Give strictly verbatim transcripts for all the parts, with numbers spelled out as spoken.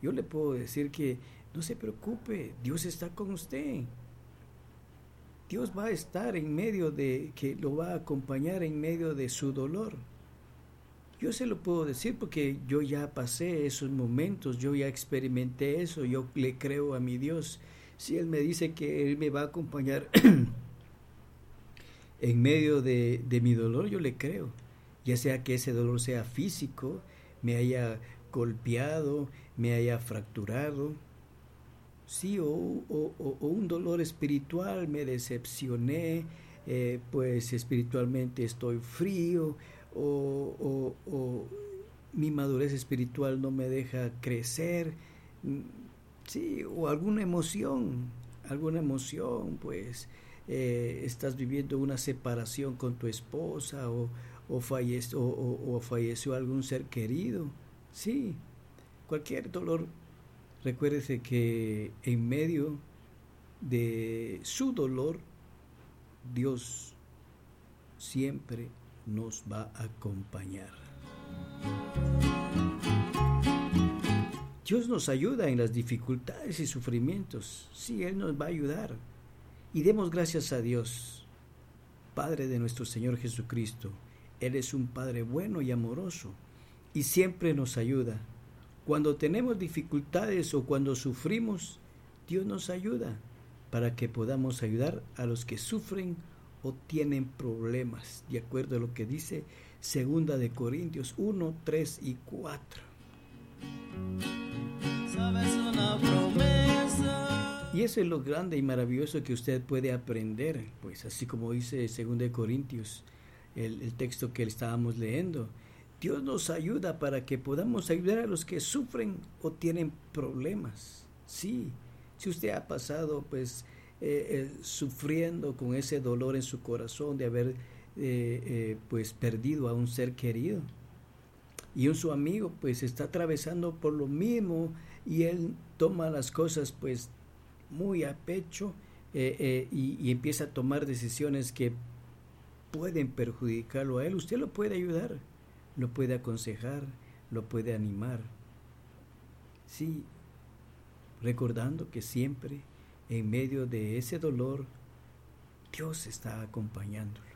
yo le puedo decir que no se preocupe, Dios está con usted. Dios va a estar en medio de, que lo va a acompañar en medio de su dolor. Yo se lo puedo decir porque yo ya pasé esos momentos, yo ya experimenté eso, yo le creo a mi Dios. Si Él me dice que Él me va a acompañar en medio de, de mi dolor, yo le creo. Ya sea que ese dolor sea físico, me haya golpeado, me haya fracturado, sí, o, o, o, o un dolor espiritual, me decepcioné, eh, pues espiritualmente estoy frío, o, o, o mi madurez espiritual no me deja crecer, sí, o alguna emoción, alguna emoción, pues eh, estás viviendo una separación con tu esposa, o, o, fallece, o, o, o falleció algún ser querido, sí, cualquier dolor. Recuérdese que en medio de su dolor, Dios siempre nos va a acompañar. Dios nos ayuda en las dificultades y sufrimientos. Sí, Él nos va a ayudar. Y demos gracias a Dios, Padre de nuestro Señor Jesucristo. Él es un Padre bueno y amoroso y siempre nos ayuda. Cuando tenemos dificultades o cuando sufrimos, Dios nos ayuda para que podamos ayudar a los que sufren o tienen problemas, de acuerdo a lo que dice Segunda de Corintios uno, tres y cuatro. ¿Sabes una promesa? Y eso es lo grande y maravilloso que usted puede aprender, pues así como dice Segunda de Corintios, el, el texto que estábamos leyendo. Dios nos ayuda para que podamos ayudar a los que sufren o tienen problemas. Sí, si usted ha pasado pues eh, eh, sufriendo con ese dolor en su corazón de haber eh, eh, pues perdido a un ser querido, y un su amigo pues está atravesando por lo mismo y él toma las cosas pues muy a pecho eh, eh, y, y empieza a tomar decisiones que pueden perjudicarlo a él, usted lo puede ayudar, lo puede aconsejar, lo puede animar. Sí, recordando que siempre en medio de ese dolor Dios está acompañándolo.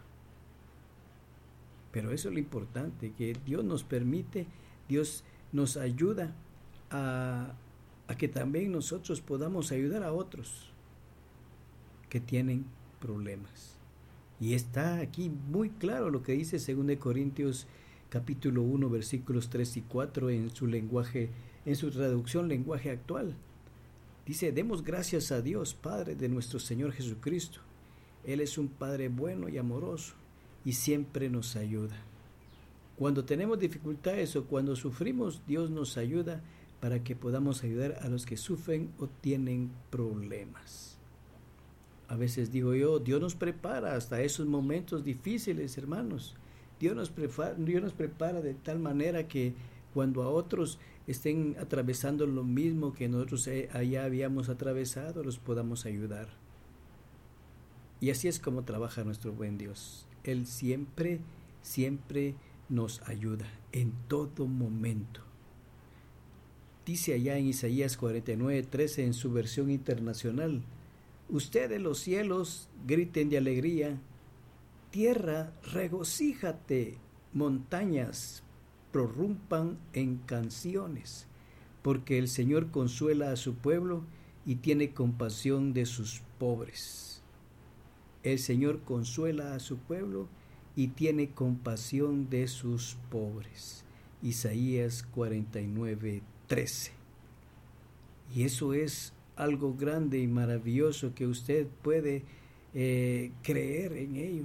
Pero eso es lo importante, que Dios nos permite, Dios nos ayuda a, a que también nosotros podamos ayudar a otros que tienen problemas. Y está aquí muy claro lo que dice Segunda de Corintios capítulo uno, versículos tres y cuatro en su lenguaje, en su traducción lenguaje actual. Dice: demos gracias a Dios, Padre de nuestro Señor Jesucristo. Él es un Padre bueno y amoroso y siempre nos ayuda. Cuando tenemos dificultades o cuando sufrimos, Dios nos ayuda para que podamos ayudar a los que sufren o tienen problemas. A veces digo yo, Dios nos prepara hasta esos momentos difíciles, hermanos. Dios nos prepara, Dios nos prepara de tal manera que cuando a otros estén atravesando lo mismo que nosotros allá habíamos atravesado, los podamos ayudar. Y así es como trabaja nuestro buen Dios. Él siempre, siempre nos ayuda en todo momento. Dice allá en Isaías cuarenta y nueve, trece en su versión internacional: ustedes los cielos griten de alegría, tierra regocíjate, montañas prorrumpan en canciones, porque el Señor consuela a su pueblo y tiene compasión de sus pobres. El Señor consuela a su pueblo y tiene compasión de sus pobres. Isaías cuarenta y nueve, trece. Y eso es algo grande y maravilloso que usted puede eh, creer en ello,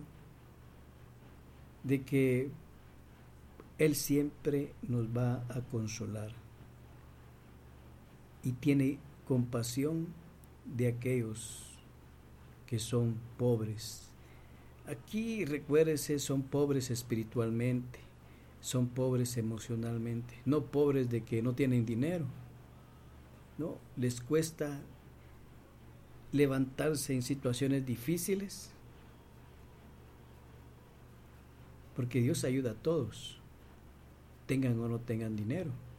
de que Él siempre nos va a consolar y tiene compasión de aquellos que son pobres. Aquí, recuérdese, son pobres espiritualmente, son pobres emocionalmente, no pobres de que no tienen dinero. No, les cuesta levantarse en situaciones difíciles, porque Dios ayuda a todos, tengan o no tengan dinero.